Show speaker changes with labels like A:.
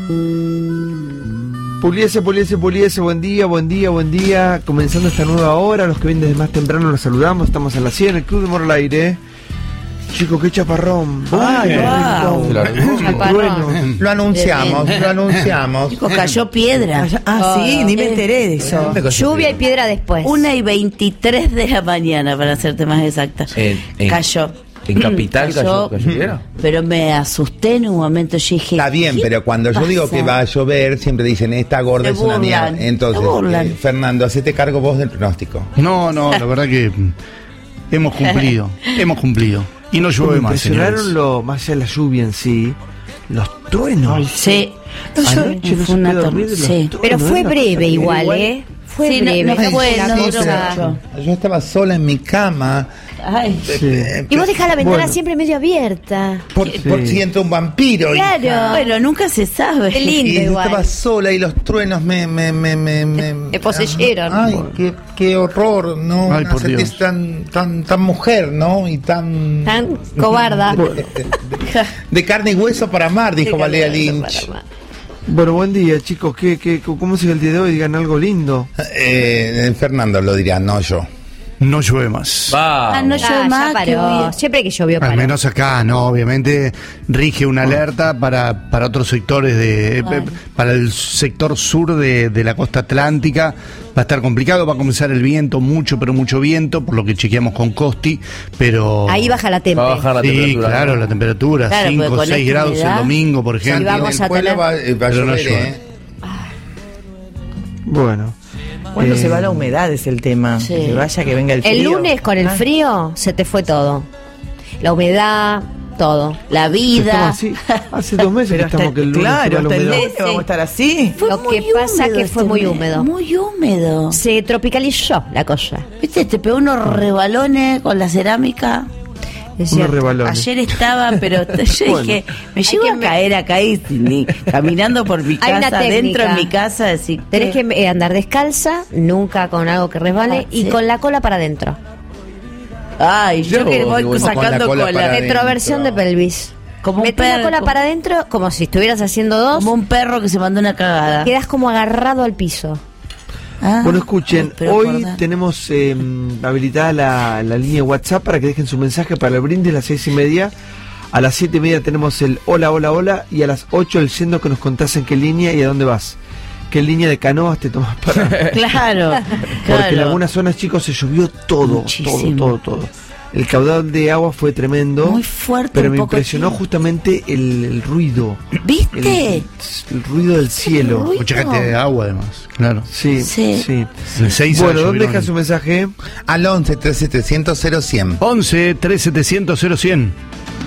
A: Puliese, buen día. Comenzando esta nueva hora, los que vienen desde más temprano los saludamos. Estamos en la 100, el Club de Humor al Aire. Chicos, qué chaparrón.
B: Ay, wow.
C: Lo anunciamos.
B: Chicos, cayó piedra.
D: Sí, ni me enteré de eso.
E: Lluvia y piedra después.
B: 1:23 de la mañana, para hacerte más exacta. Cayó.
F: ¿En Capital cayó piedra?
B: Pero me asusté en un momento. Yo dije,
C: está bien, pero cuando yo digo que va a llover, siempre dicen, esta gorda es una mierda. Entonces, Fernando, hacete cargo vos del pronóstico.
G: No, la verdad que hemos cumplido. Y no llueve más, señores.
A: Impresionaron más allá de la lluvia en sí, los truenos.
B: Sí.
A: Anoche no supe dormir de los truenos.
E: Pero fue breve igual, ¿eh? Fue breve.
B: No fue,
C: yo estaba sola en mi cama.
B: Ay,
A: sí.
E: Y vos dejás la ventana siempre medio abierta.
C: Por si entra un vampiro.
E: Claro.
C: Hija.
B: Bueno, nunca se sabe.
E: Qué lindo,
C: y
E: igual.
C: estaba sola y los truenos me
E: poseyeron.
C: Ay, qué horror, ¿no?
G: Ay, por
C: Sentís
G: Dios.
C: tan mujer, ¿no? Y tan
E: cobarda.
C: De carne y hueso para amar, dijo Valeria Lynch.
A: Bueno, buen día, chicos. ¿Cómo sigue el día de hoy? Digan algo lindo.
C: Fernando lo dirá, no yo.
G: No llueve más.
B: No llueve más.
E: Ya paró. Siempre que llovió paró.
G: Al menos acá, no, obviamente rige una alerta para otros sectores para el sector sur de la costa atlántica. Va a estar complicado, va a comenzar el viento, mucho viento, por lo que chequeamos con Costi, pero...
E: Ahí baja la
F: Va a bajar la temperatura.
G: Claro, la temperatura,
B: Claro,
G: 5 o 6 grados el domingo, por ejemplo.
E: Sí, vamos a
C: pueblo
E: tener...
C: va a
G: Pero no
C: llover,
G: llueve.
A: Bueno.
D: ¿Cuándo se va la humedad? Es el tema.
B: Sí.
D: Que vaya, que venga el frío.
E: El lunes con el frío se te fue todo. La humedad, todo.
B: La vida.
A: Así, hace 2 meses que
D: Pero
A: estamos que el lunes
D: claro,
A: se va la
D: hasta el
A: humedad.
D: lunes vamos a estar así.
E: Lo que pasa que fue muy húmedo.
B: Muy húmedo.
E: Se tropicalizó la cosa.
B: ¿Viste? Te pegó unos rebalones con la cerámica.
E: Es
A: Unos
E: cierto.
A: rebalones.
B: Ayer estaba, pero yo dije, me llego a caer acá y caminando por mi
E: Hay una
B: casa, dentro
E: técnica.
B: de mi casa, decir,
E: Tenés que andar descalza, nunca con algo que resbale, y
B: sí.
E: con la cola para adentro.
B: ay, yo que voy
C: Con la
B: sacando
C: cola
B: cola.
C: para adentro.
E: Retroversión de pelvis.
B: Como un
E: Metés la
B: perro,
E: cola para adentro, como si estuvieras haciendo dos,
B: como un perro que se mandó una cagada.
E: quedás como agarrado al piso.
A: Bueno, escuchen,
B: pero
A: hoy
B: acordá.
A: tenemos habilitada la línea WhatsApp para que dejen su mensaje para el brindis a las 6:30. A las 7:30 tenemos el hola, y a las 8 el yendo que nos contás en qué línea y a dónde vas. ¿Qué línea de canoas te tomas para...?
B: Claro,
A: Porque en algunas zonas, chicos, se llovió todo. El caudal de agua fue tremendo.
B: Muy fuerte.
A: Pero
B: un
A: me
B: poco
A: impresionó
B: así.
A: justamente el ruido.
B: ¿Viste?
A: El ruido del cielo.
B: ruido.
G: Mucha cantidad de agua, además, claro.
A: Sí.
G: En Seiza
A: Bueno, ¿dónde
G: llovieron-
A: deja su mensaje?
C: Al 11 3700 0100.
G: 11 3700 0100.